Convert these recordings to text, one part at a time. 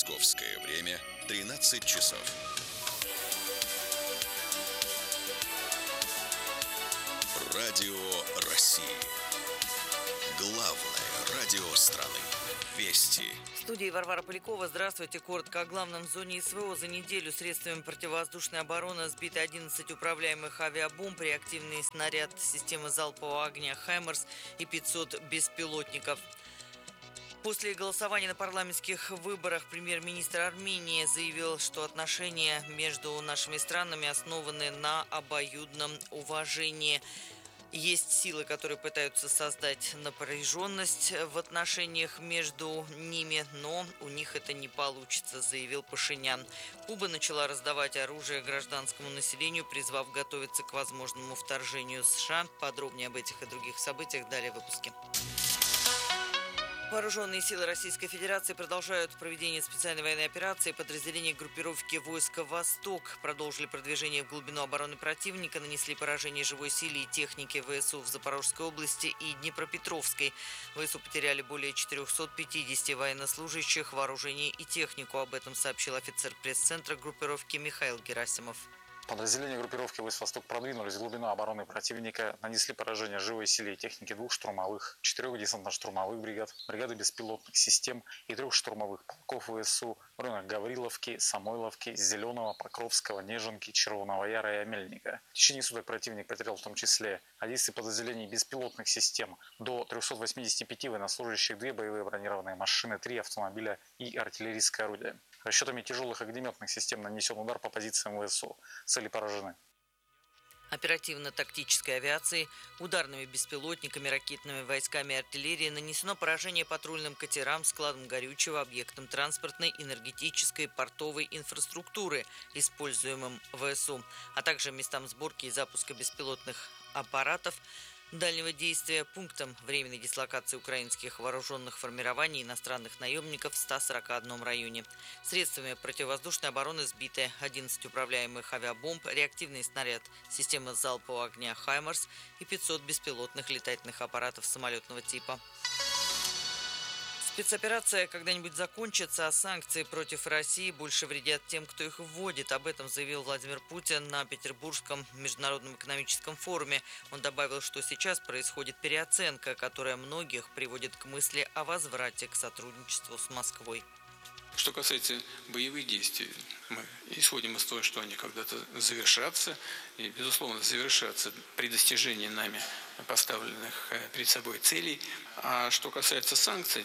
Московское время 13 часов. Радио России. Главное радио страны. Вести. В студии Варвара Полякова. Здравствуйте. Коротко о главном. В зоне СВО за неделю средствами противовоздушной обороны сбиты 11 управляемых авиабомб, реактивный снаряд системы залпового огня «Хаймерс» и 500 беспилотников. После голосования на парламентских выборах премьер-министр Армении заявил, что отношения между нашими странами основаны на обоюдном уважении. Есть силы, которые пытаются создать напряженность в отношениях между ними, но у них это не получится, заявил Пашинян. Куба начала раздавать оружие гражданскому населению, призвав готовиться к возможному вторжению США. Подробнее об этих и других событиях далее в выпуске. Вооруженные силы Российской Федерации продолжают проведение специальной военной операции. Подразделения группировки войска «Восток» продолжили продвижение в глубину обороны противника, нанесли поражение живой силе и технике ВСУ в Запорожской области и Днепропетровской. ВСУ потеряли более 450 военнослужащих, вооружение и технику. Об этом сообщил офицер пресс-центра группировки Михаил Герасимов. Подразделения группировки войск «Восток» продвинулись в глубину обороны противника, нанесли поражение живой силе и технике 2 штурмовых, 4 десантно-штурмовых бригад, бригады беспилотных систем и 3 штурмовых полков ВСУ в районах Гавриловки, Самойловки, Зеленого, Покровского, Нежинки, Червоного Яра и Амельника. В течение суток противник потерял в том числе от действий подразделений беспилотных систем до 385 военнослужащих, 2 боевые бронированные машины, 3 автомобиля и артиллерийское орудие. Расчетами тяжелых огнеметных систем нанесен удар по позициям ВСУ. Цели поражены. Оперативно-тактической авиации, ударными беспилотниками, ракетными войсками и артиллерией нанесено поражение патрульным катерам, складам горючего, объектам транспортной, энергетической, портовой инфраструктуры, используемым ВСУ, а также местам сборки и запуска беспилотных аппаратов дальнего действия, пунктам временной дислокации украинских вооруженных формирований и иностранных наемников в 141 районе. Средствами противовоздушной обороны сбиты 11 управляемых авиабомб, реактивный снаряд системы залпового огня «Хаймерс» и 500 беспилотных летательных аппаратов самолетного типа. Спецоперация когда-нибудь закончится, а санкции против России больше вредят тем, кто их вводит. Об этом заявил Владимир Путин на Петербургском международном экономическом форуме. Он добавил, что сейчас происходит переоценка, которая многих приводит к мысли о возврате к сотрудничеству с Москвой. Что касается боевых действий, мы исходим из того, что они когда-то завершатся, и, безусловно, завершатся при достижении нами поставленных перед собой целей. А что касается санкций,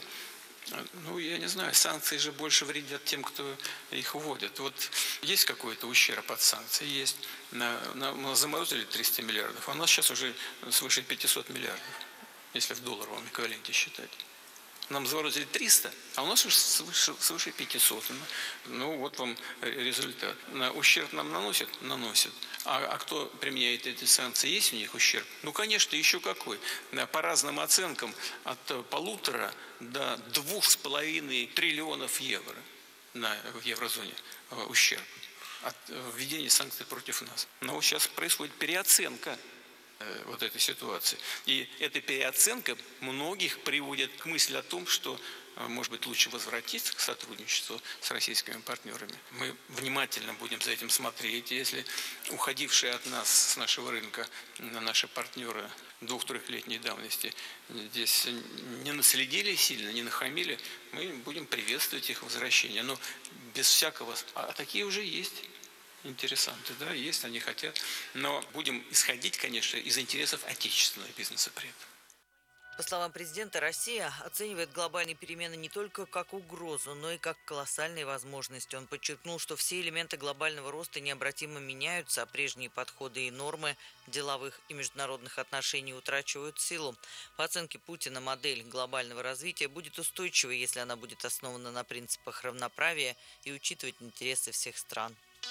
я не знаю, санкции же больше вредят тем, кто их вводит. Вот есть какой-то ущерб от санкций? Есть. Мы заморозили 300 миллиардов, а у нас сейчас уже свыше 500 миллиардов, если в долларовом эквиваленте считать. Нам заморозили 300, а у нас уже свыше 500. Вот вам результат. Ущерб нам наносят? Наносят. А кто применяет эти санкции? Есть у них ущерб? Конечно, еще какой. По разным оценкам от 1,5 до 2,5 триллионов евро в еврозоне ущерб от введения санкций против нас. Но сейчас происходит переоценка вот этой ситуации. И эта переоценка многих приводит к мысли о том, что, может быть, лучше возвратиться к сотрудничеству с российскими партнерами. Мы внимательно будем за этим смотреть. Если уходившие от нас, с нашего рынка, наши партнеры 2-3-летней давности здесь не наследили сильно, не нахамили, мы будем приветствовать их возвращение. Но без всякого... А такие уже есть. Интересанты, да, есть, они хотят. Но будем исходить, конечно, из интересов отечественного бизнеса при этом. По словам президента, Россия оценивает глобальные перемены не только как угрозу, но и как колоссальные возможности. Он подчеркнул, что все элементы глобального роста необратимо меняются, а прежние подходы и нормы деловых и международных отношений утрачивают силу. По оценке Путина, модель глобального развития будет устойчивой, если она будет основана на принципах равноправия и учитывать интересы всех стран.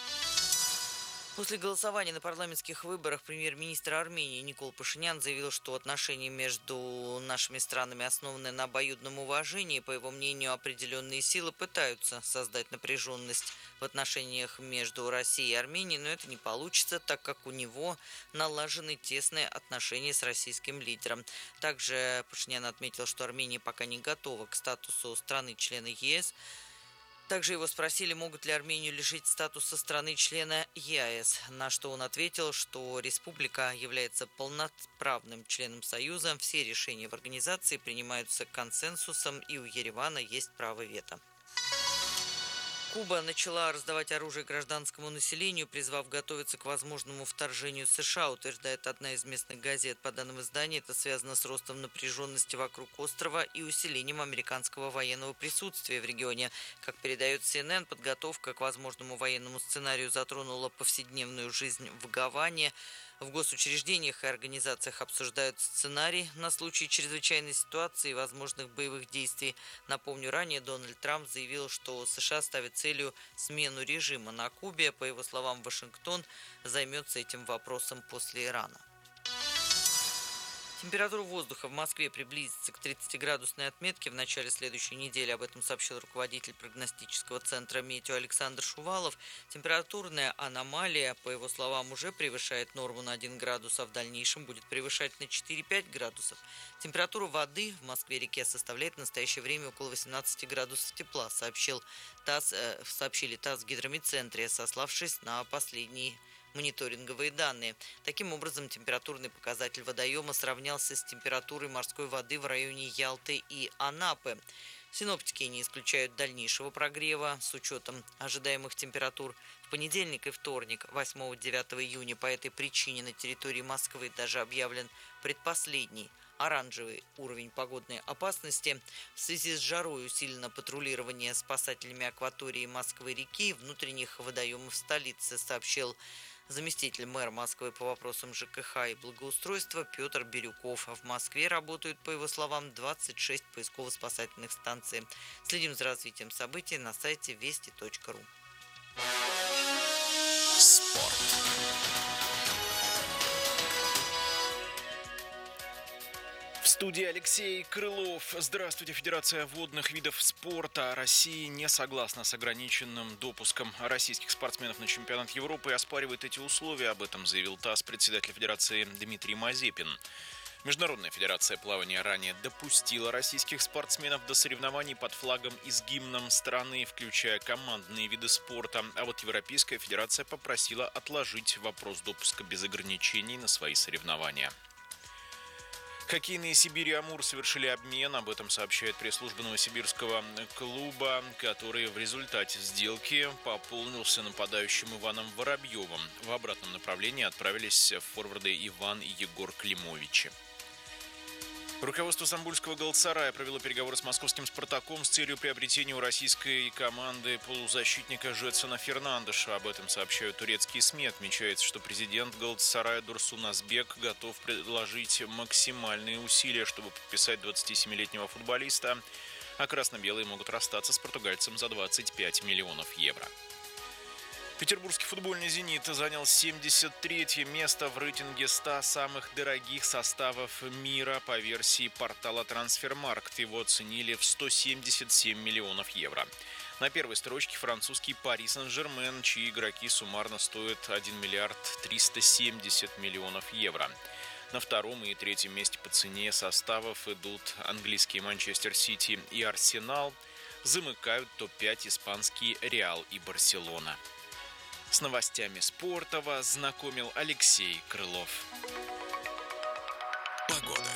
После голосования на парламентских выборах премьер-министр Армении Никол Пашинян заявил, что отношения между нашими странами основаны на обоюдном уважении. По его мнению, определенные силы пытаются создать напряженность в отношениях между Россией и Арменией, но это не получится, так как у него налажены тесные отношения с российским лидером. Также Пашинян отметил, что Армения пока не готова к статусу страны-члена ЕС. Также его спросили, могут ли Армению лишить статуса страны-члена ЕАЭС, на что он ответил, что республика является полноправным членом Союза, все решения в организации принимаются консенсусом, и у Еревана есть право вето. Куба начала раздавать оружие гражданскому населению, призвав готовиться к возможному вторжению США, утверждает одна из местных газет. По данным издания, это связано с ростом напряженности вокруг острова и усилением американского военного присутствия в регионе. Как передает CNN, подготовка к возможному военному сценарию затронула повседневную жизнь в Гаване. В госучреждениях и организациях обсуждают сценарий на случай чрезвычайной ситуации и возможных боевых действий. Напомню, ранее Дональд Трамп заявил, что США ставит целью смену режима на Кубе. По его словам, Вашингтон займется этим вопросом после Ирана. Температура воздуха в Москве приблизится к 30-градусной отметке в начале следующей недели. Об этом сообщил руководитель прогностического центра «Метео» Александр Шувалов. Температурная аномалия, по его словам, уже превышает норму на 1 градус, а в дальнейшем будет превышать на 4-5 градусов. Температура воды в Москве-реке составляет в настоящее время около 18 градусов тепла, сообщили ТАСС в Гидромедцентре, сославшись на последние мониторинговые данные. Таким образом, температурный показатель водоема сравнялся с температурой морской воды в районе Ялты и Анапы. Синоптики не исключают дальнейшего прогрева с учетом ожидаемых температур. В понедельник и вторник, 8-9 июня, по этой причине на территории Москвы даже объявлен предпоследний оранжевый уровень погодной опасности. В связи с жарой усилено патрулирование спасателями акватории Москвы-реки и внутренних водоемов столицы, сообщил заместитель мэра Москвы по вопросам ЖКХ и благоустройства Петр Бирюков. В Москве работают, по его словам, 26 поисково-спасательных станций. Следим за развитием событий на сайте вести.ру. Спорт. В студии Алексей Крылов. Здравствуйте. Федерация водных видов спорта России не согласна с ограниченным допуском российских спортсменов на чемпионат Европы и оспаривает эти условия. Об этом заявил ТАСС председатель Федерации Дмитрий Мазепин. Международная федерация плавания ранее допустила российских спортсменов до соревнований под флагом и с гимном страны, включая командные виды спорта. А вот Европейская федерация попросила отложить вопрос допуска без ограничений на свои соревнования. Хоккейные «Сибирь» и «Амур» совершили обмен. Об этом сообщает пресс-служба новосибирского клуба, который в результате сделки пополнился нападающим Иваном Воробьевым. В обратном направлении отправились форварды Иван и Егор Климовичи. Руководство стамбульского «Галатасарая» провело переговоры с московским «Спартаком» с целью приобретения у российской команды полузащитника Жетсона Фернандеша. Об этом сообщают турецкие СМИ. Отмечается, что президент «Галатасарая» Дурсун Азбек готов предложить максимальные усилия, чтобы подписать 27-летнего футболиста, а красно-белые могут расстаться с португальцем за 25 миллионов евро. Петербургский футбольный «Зенит» занял 73-е место в рейтинге 100 самых дорогих составов мира по версии портала «Трансфермаркт». Его оценили в 177 миллионов евро. На первой строчке французский «Пари Сен-Жермен», чьи игроки суммарно стоят 1 миллиард 370 миллионов евро. На втором и третьем месте по цене составов идут английские «Манчестер Сити» и «Арсенал». Замыкают топ-5 испанские «Реал» и «Барселона». С новостями спорта вас знакомил Алексей Крылов. Погода.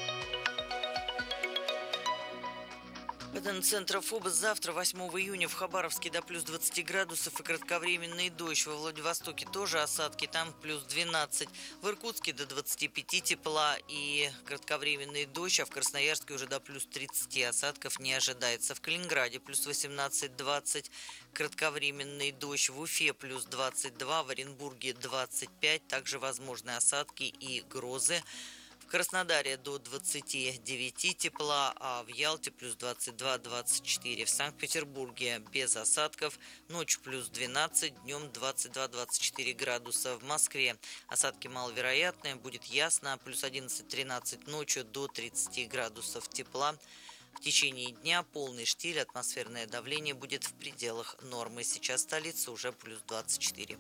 По данным центра ФОБОС, завтра, 8 июня, в Хабаровске до плюс 20 градусов и кратковременный дождь. Во Владивостоке тоже осадки, там плюс 12. В Иркутске до 25 тепла и кратковременный дождь, а в Красноярске уже до плюс 30 осадков не ожидается. В Калининграде плюс 18-20, кратковременный дождь. В Уфе плюс 22, в Оренбурге 25, также возможны осадки и грозы. В Краснодаре до 29 тепла, а в Ялте плюс 22-24. В Санкт-Петербурге без осадков, ночью плюс 12, днем 22-24 градуса. В Москве осадки маловероятные, будет ясно, плюс 11-13 ночью до 30 градусов тепла. В течение дня полный штиль, атмосферное давление будет в пределах нормы. Сейчас столица уже плюс 24.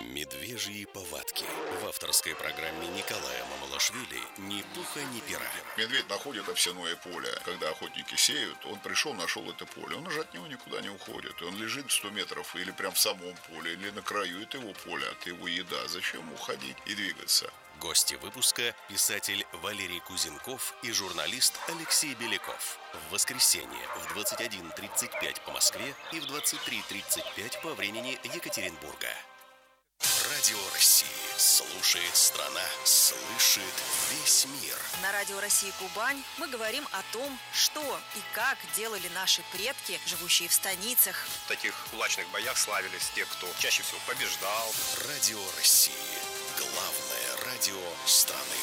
Медвежьи повадки. В авторской программе Николая Мамалашвили «Ни пуха, ни пера». Медведь находит овсяное поле. Когда охотники сеют, он пришел, нашел это поле. Он уже от него никуда не уходит. И он лежит 100 метров или прям в самом поле, или на краю. Это его поле, это его еда. Зачем уходить и двигаться? Гости выпуска – писатель Валерий Кузенков и журналист Алексей Беляков. В воскресенье в 21:35 по Москве и в 23:35 по времени Екатеринбурга. Радио России. Слушает страна, слышит весь мир. На Радио России Кубань мы говорим о том, что и как делали наши предки, живущие в станицах. В таких кулачных боях славились те, кто чаще всего побеждал. Радио России. Главное радио страны.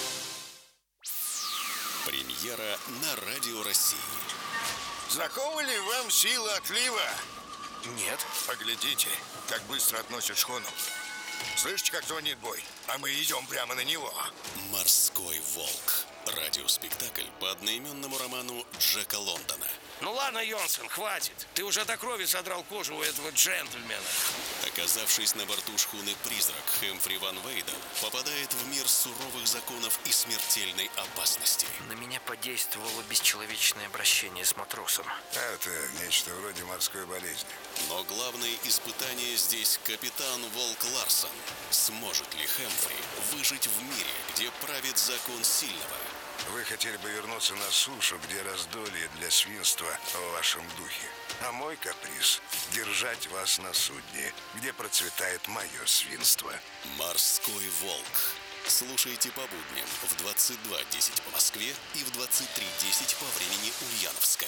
Премьера на Радио России. Знакома ли вам сила отлива? Нет. Поглядите, как быстро относят шхуну. Слышите, как звонит бой? А мы идем прямо на него. «Морской волк». Радиоспектакль по одноименному роману Джека Лондона. Ну ладно, Йонсон, хватит. Ты уже до крови содрал кожу у этого джентльмена. Оказавшись на борту шхуны «Призрак», Хэмфри Ван Вейден попадает в мир суровых законов и смертельной опасности. На меня подействовало бесчеловечное обращение с матросом. Это нечто вроде морской болезни. Но главное испытание здесь капитан Волк Ларсон. Сможет ли Хэмфри выжить в мире, где правит закон сильного? Вы хотели бы вернуться на сушу, где раздолье для свинства в вашем духе. А мой каприз – держать вас на судне, где процветает мое свинство. «Морской волк». Слушайте по будням в 22:10 по Москве и в 23:10 по времени Ульяновска.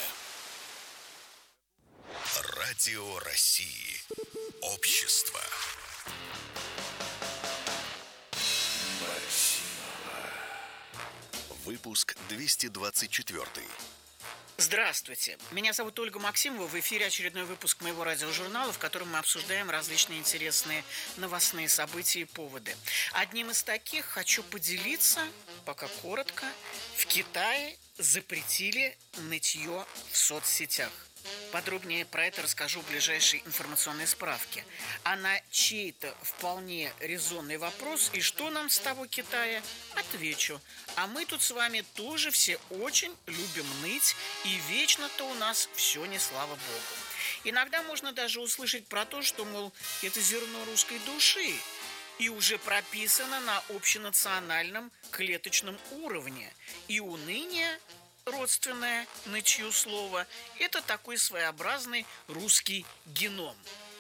Радио России. Общество. Выпуск 224. Здравствуйте. Меня зовут Ольга Максимова. В эфире очередной выпуск моего радиожурнала, в котором мы обсуждаем различные интересные новостные события и поводы. Одним из таких хочу поделиться, пока коротко. В Китае запретили нытье в соцсетях. Подробнее про это расскажу в ближайшей информационной справке. А на чей-то вполне резонный вопрос, и что нам с того Китая, отвечу. А мы тут с вами тоже все очень любим ныть, и вечно-то у нас все не слава богу. Иногда можно даже услышать про то, что, мол, это зерно русской души, и уже прописано на общенациональном клеточном уровне. И уныние, родственное нытью слово, это такой своеобразный русский геном.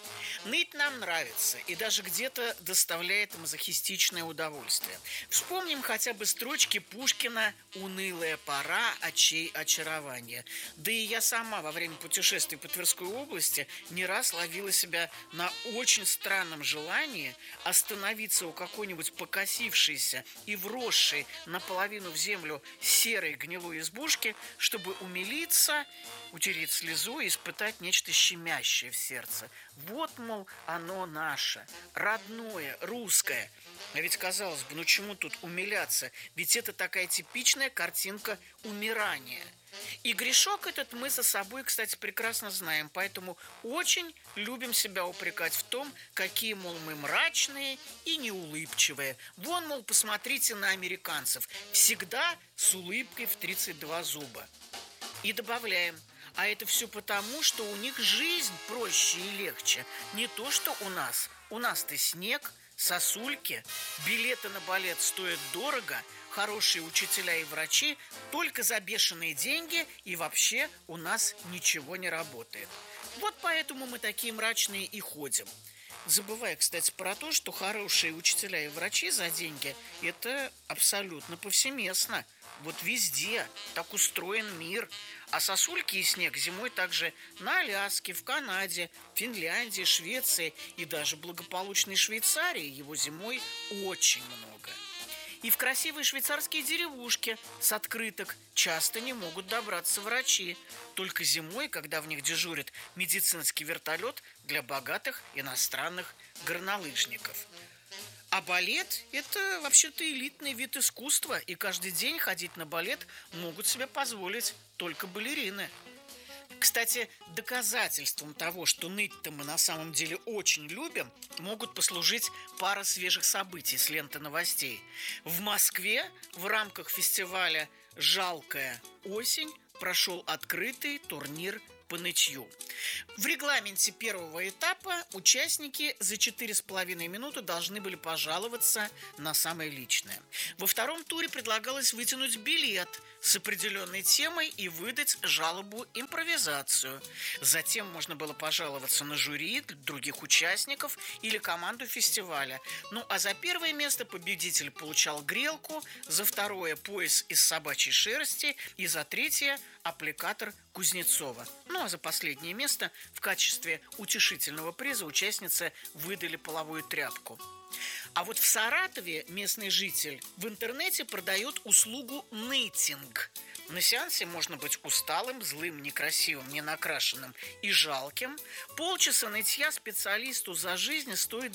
Ныть нам нравится и даже где-то доставляет мазохистичное удовольствие. Вспомним хотя бы строчки Пушкина «Унылая пора, очей очарования». Да и я сама во время путешествий по Тверской области не раз ловила себя на очень странном желании остановиться у какой-нибудь покосившейся и вросшей наполовину в землю серой гнилой избушки, чтобы умилиться, утереть слезу и испытать нечто щемящее в сердце. Вот, мол, оно наше, родное, русское. А ведь, казалось бы, ну чему тут умиляться? Ведь это такая типичная картинка умирания. И грешок этот мы за собой, кстати, прекрасно знаем. Поэтому очень любим себя упрекать в том, какие, мол, мы мрачные и неулыбчивые. Вон, мол, посмотрите на американцев. Всегда с улыбкой в 32 зуба. И добавляем: а это все потому, что у них жизнь проще и легче. Не то, что у нас. У нас-то снег, сосульки, билеты на балет стоят дорого, хорошие учителя и врачи только за бешеные деньги, и вообще у нас ничего не работает. Вот поэтому мы такие мрачные и ходим. Забывая, кстати, про то, что хорошие учителя и врачи за деньги – это абсолютно повсеместно. Вот везде так устроен мир. А сосульки и снег зимой также на Аляске, в Канаде, Финляндии, Швеции и даже благополучной Швейцарии его зимой очень много. И в красивые швейцарские деревушки с открыток часто не могут добраться врачи. Только зимой, когда в них дежурит медицинский вертолет для богатых иностранных горнолыжников. А балет – это вообще-то элитный вид искусства, и каждый день ходить на балет могут себе позволить только балерины. Кстати, доказательством того, что ныть-то мы на самом деле очень любим, могут послужить пара свежих событий с ленты новостей. В Москве в рамках фестиваля «Жалкая осень» прошел открытый турнир по нытью. В регламенте первого этапа участники за 4,5 минуты должны были пожаловаться на самое личное. Во втором туре предлагалось вытянуть билет с определенной темой и выдать жалобу-импровизацию. Затем можно было пожаловаться на жюри, других участников или команду фестиваля. Ну а за первое место победитель получал грелку, за второе пояс из собачьей шерсти и за третье аппликатор Кузнецова. Ну а за последнее место в качестве утешительного приза участнице выдали половую тряпку. А вот в Саратове местный житель в интернете продает услугу нытинг. На сеансе можно быть усталым, злым, некрасивым, ненакрашенным и жалким. Полчаса нытья специалисту за жизнь стоит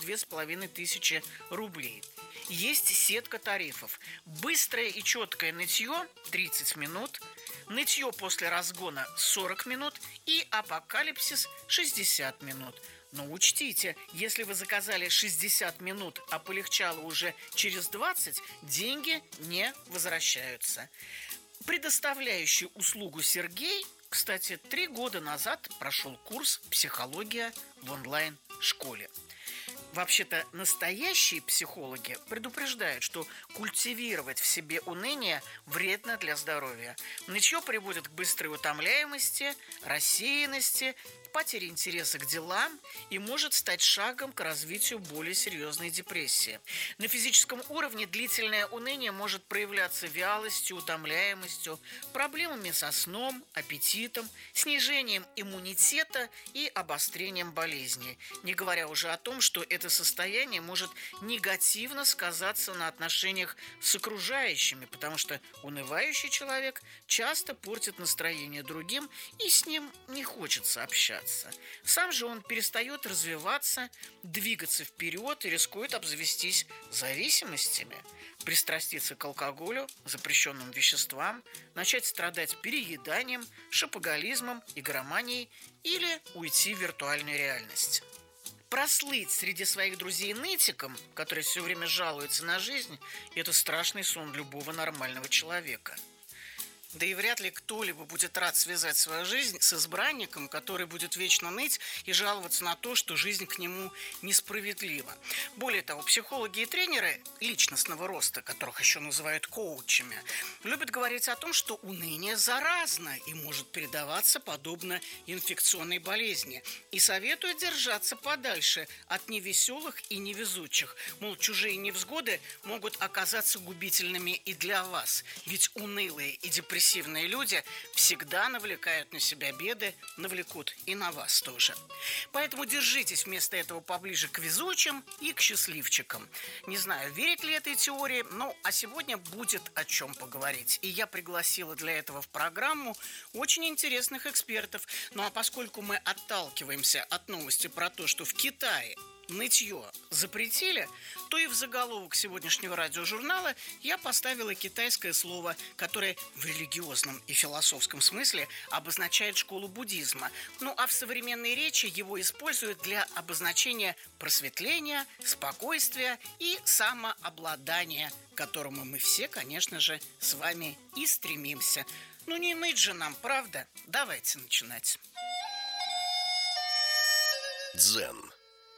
2500 рублей. Есть сетка тарифов. Быстрое и четкое нытье 30 минут, нытье после разгона 40 минут и апокалипсис 60 минут. Но учтите, если вы заказали 60 минут, а полегчало уже через 20, деньги не возвращаются. Предоставляющий услугу Сергей, кстати, 3 года назад прошел курс «Психология» в онлайн-школе. Вообще-то настоящие психологи предупреждают, что культивировать в себе уныние вредно для здоровья. Нытье приводит к быстрой утомляемости, рассеянности, потере интереса к делам и может стать шагом к развитию более серьезной депрессии. На физическом уровне длительное уныние может проявляться вялостью, утомляемостью, проблемами со сном, аппетитом, снижением иммунитета и обострением болезней. Не говоря уже о том, что это состояние может негативно сказаться на отношениях с окружающими, потому что унывающий человек часто портит настроение другим, и с ним не хочется общаться. Сам же он перестает развиваться, двигаться вперед и рискует обзавестись зависимостями, пристраститься к алкоголю, запрещенным веществам, начать страдать перееданием, шопоголизмом, игроманией или уйти в виртуальную реальность. Прослыть среди своих друзей нытиком, которые все время жалуются на жизнь, это страшный сон любого нормального человека. Да и вряд ли кто-либо будет рад связать свою жизнь с избранником, который будет вечно ныть и жаловаться на то, что жизнь к нему несправедлива. Более того, психологи и тренеры личностного роста, которых еще называют коучами, любят говорить о том, что уныние заразно и может передаваться подобно инфекционной болезни. И советуют держаться подальше от невеселых и невезучих. Мол, чужие невзгоды могут оказаться губительными и для вас. Ведь унылые и депрессивные люди всегда навлекают на себя беды, навлекут и на вас тоже. Поэтому держитесь вместо этого поближе к везучим и к счастливчикам. Не знаю, верить ли этой теории, но а сегодня будет о чем поговорить. И я пригласила для этого в программу очень интересных экспертов. Ну а поскольку мы отталкиваемся от новости про то, что в Китае нытье запретили, то и в заголовок сегодняшнего радиожурнала я поставила китайское слово, которое в религиозном и философском смысле обозначает школу буддизма. Ну а в современной речи его используют для обозначения просветления, спокойствия и самообладания, к которому мы все, конечно же, с вами и стремимся. Ну не ныть же нам, правда? Давайте начинать. Дзен.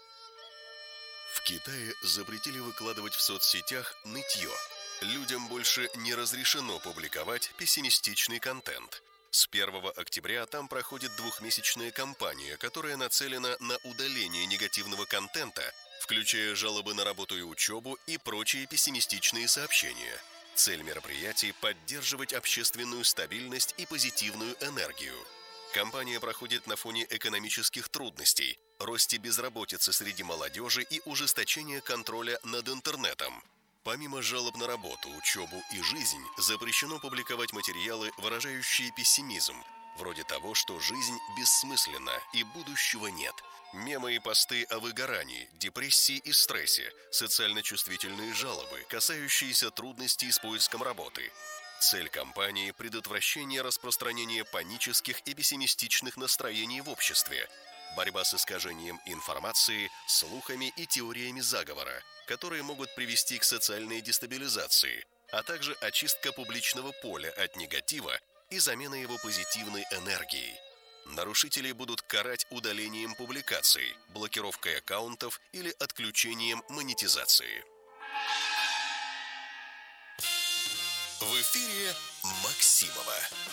В Китае запретили выкладывать в соцсетях нытье. Людям больше не разрешено публиковать пессимистичный контент. С 1 октября там проходит двухмесячная кампания, которая нацелена на удаление негативного контента, включая жалобы на работу и учебу и прочие пессимистичные сообщения. Цель мероприятий – поддерживать общественную стабильность и позитивную энергию. Кампания проходит на фоне экономических трудностей, росте безработицы среди молодежи и ужесточения контроля над интернетом. Помимо жалоб на работу, учебу и жизнь, запрещено публиковать материалы, выражающие пессимизм, вроде того, что жизнь бессмысленна и будущего нет. Мемы и посты о выгорании, депрессии и стрессе, социально чувствительные жалобы, касающиеся трудностей с поиском работы. Цель кампании – предотвращение распространения панических и пессимистичных настроений в обществе, борьба с искажением информации, слухами и теориями заговора, которые могут привести к социальной дестабилизации, а также очистка публичного поля от негатива и замена его позитивной энергией. Нарушителей будут карать удалением публикаций, блокировкой аккаунтов или отключением монетизации. В эфире Максимова.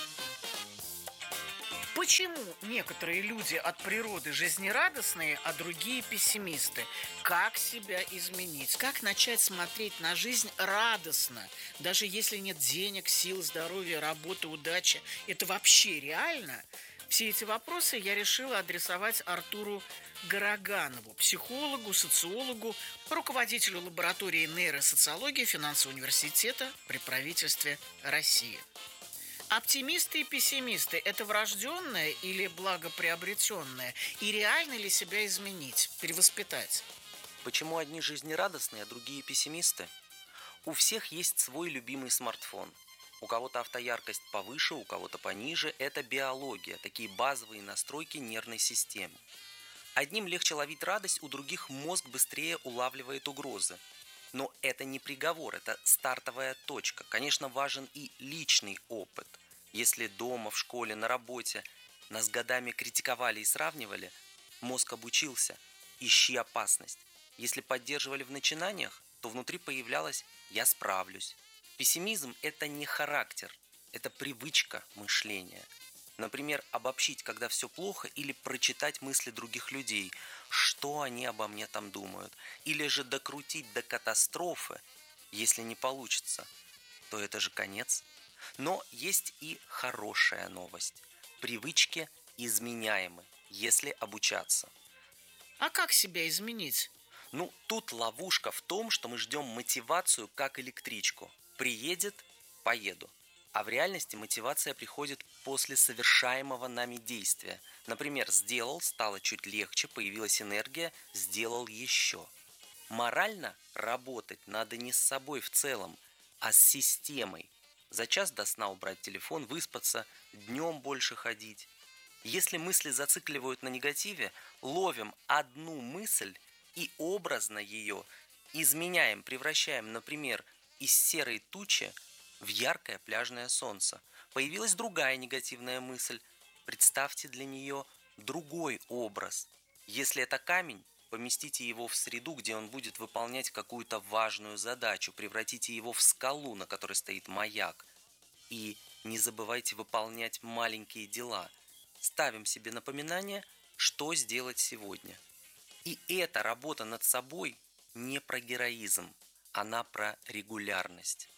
Почему некоторые люди от природы жизнерадостные, а другие пессимисты? Как себя изменить? Как начать смотреть на жизнь радостно? Даже если нет денег, сил, здоровья, работы, удачи. Это вообще реально? Все эти вопросы я решила адресовать Артуру Гараганову, психологу, социологу, руководителю лаборатории нейросоциологии Финансового университета при правительстве России. Оптимисты и пессимисты – это врожденное или благоприобретенное? И реально ли себя изменить, перевоспитать? Почему одни жизнерадостные, а другие пессимисты? У всех есть свой любимый смартфон. У кого-то автояркость повыше, у кого-то пониже. Это биология, такие базовые настройки нервной системы. Одним легче ловить радость, у других мозг быстрее улавливает угрозы. Но это не приговор, это стартовая точка. Конечно, важен и личный опыт. Если дома, в школе, на работе нас годами критиковали и сравнивали, мозг обучился: ищи опасность. Если поддерживали в начинаниях, то внутри появлялось «я справлюсь». Пессимизм – это не характер, это привычка мышления. Например, обобщить, когда все плохо, или прочитать мысли других людей, что они обо мне там думают. Или же докрутить до катастрофы. Если не получится, то это же конец. Но есть и хорошая новость. Привычки изменяемы, если обучаться. А как себя изменить? Тут ловушка в том, что мы ждем мотивацию как электричку. Приедет – поеду. А в реальности мотивация приходит после совершаемого нами действия. Например, сделал, стало чуть легче, появилась энергия, сделал еще. Морально работать надо не с собой в целом, а с системой. За час до сна убрать телефон, выспаться, днем больше ходить. Если мысли зацикливают на негативе, ловим одну мысль и образно ее изменяем, превращаем, например, из серой тучи в яркое пляжное солнце. Появилась другая негативная мысль. Представьте для нее другой образ. Если это камень, поместите его в среду, где он будет выполнять какую-то важную задачу. Превратите его в скалу, на которой стоит маяк. И не забывайте выполнять маленькие дела. Ставим себе напоминание, что сделать сегодня. И эта работа над собой не про героизм, она про регулярность.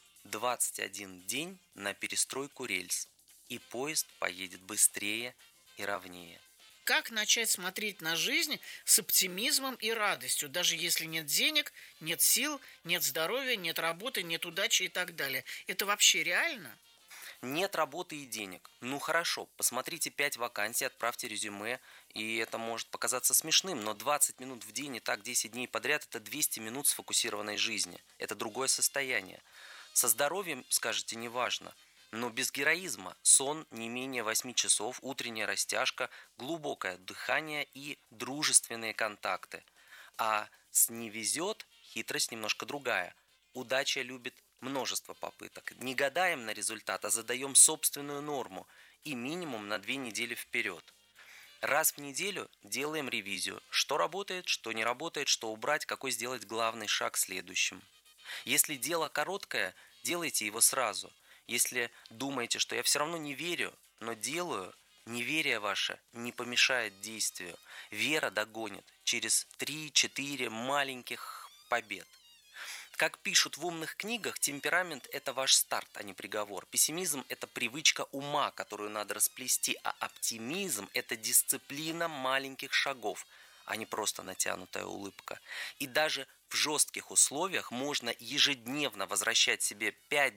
21 день на перестройку рельс, и поезд поедет быстрее и ровнее. Как начать смотреть на жизнь с оптимизмом и радостью, даже если нет денег, нет сил, нет здоровья, нет работы, нет удачи и так далее? Это вообще реально? Нет работы и денег. Хорошо, посмотрите 5 вакансий, отправьте резюме, и это может показаться смешным, но 20 минут в день и так 10 дней подряд – это 200 минут сфокусированной жизни. Это другое состояние. Со здоровьем, скажете, неважно, но без героизма сон не менее 8 часов, утренняя растяжка, глубокое дыхание и дружественные контакты. А с «не везет» хитрость немножко другая. Удача любит множество попыток. Не гадаем на результат, а задаем собственную норму и минимум на 2 недели вперед. Раз в неделю делаем ревизию. Что работает, что не работает, что убрать, какой сделать главный шаг следующим. Если дело короткое, делайте его сразу. Если думаете, что я все равно не верю, но делаю, неверие ваше не помешает действию. Вера догонит через 3-4 маленьких побед. Как пишут в умных книгах, темперамент – это ваш старт, а не приговор. Пессимизм – это привычка ума, которую надо расплести, а оптимизм – это дисциплина маленьких шагов, а не просто натянутая улыбка. И даже в жестких условиях можно ежедневно возвращать себе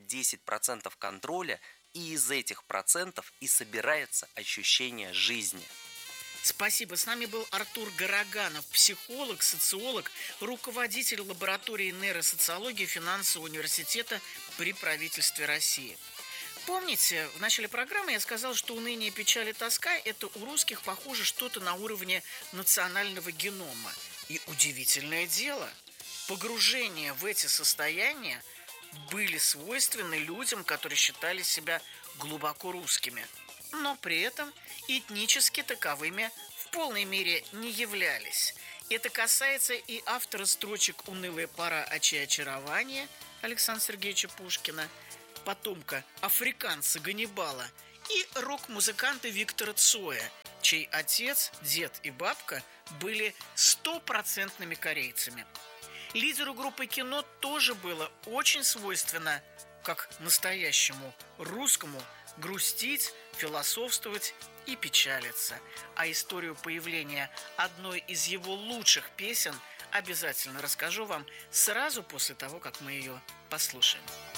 5-10% контроля, и из этих процентов и собирается ощущение жизни. Спасибо. С нами был Артур Гараганов, психолог, социолог, руководитель лаборатории нейросоциологии Финансового университета при правительстве России. Помните, в начале программы я сказал, что уныние, печаль и тоска – это у русских, похоже, что-то на уровне национального генома. И удивительное дело, погружение в эти состояния были свойственны людям, которые считали себя глубоко русскими, но при этом этнически таковыми в полной мере не являлись. Это касается и автора строчек «Унылая пора очарования» Александра Сергеевича Пушкина, потомка африканца Ганнибала, и рок-музыканта Виктора Цоя, чей отец, дед и бабка были стопроцентными корейцами. Лидеру группы «Кино» тоже было очень свойственно, как настоящему русскому, грустить, философствовать и печалиться. А историю появления одной из его лучших песен обязательно расскажу вам сразу после того, как мы ее послушаем.